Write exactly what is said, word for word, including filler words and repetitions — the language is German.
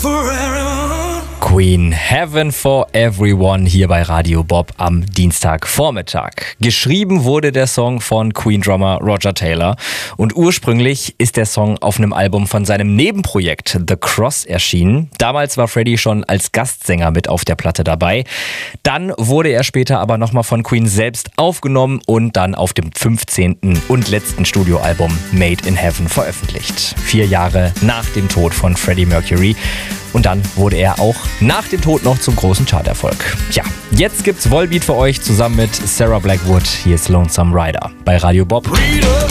for everyone. Queen, Heaven for Everyone hier bei Radio Bob am Dienstagvormittag. Geschrieben wurde der Song von Queen-Drummer Roger Taylor und ursprünglich ist der Song auf einem Album von seinem Nebenprojekt The Cross erschienen. Damals war Freddie schon als Gastsänger mit auf der Platte dabei. Dann wurde er später aber nochmal von Queen selbst aufgenommen und dann auf dem fünfzehnten und letzten Studioalbum Made in Heaven veröffentlicht. Vier Jahre nach dem Tod von Freddie Mercury. Und dann wurde er auch nach dem Tod noch zum großen Charterfolg. Ja, jetzt gibt's Volbeat für euch zusammen mit Sarah Blackwood. Hier ist Lonesome Rider bei Radio Bob. Read up.